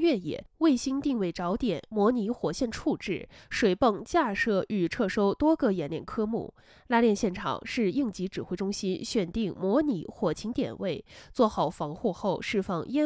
越野、卫星定位着点、模拟火线处置、水泵架设与撤收多个演练科目。拉练现场是应急指挥中心选定模拟火情点位，做好防护后释放烟